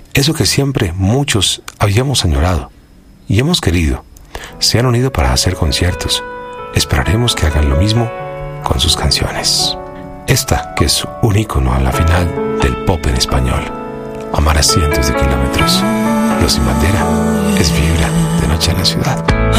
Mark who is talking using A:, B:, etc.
A: Eso que siempre muchos habíamos añorado y hemos querido. Se han unido para hacer conciertos. Esperaremos que hagan lo mismo con sus canciones. Esta, que es un ícono a la final del pop en español. Amar a cientos de kilómetros. Los Sin Bandera es Vibra de Noche en la Ciudad.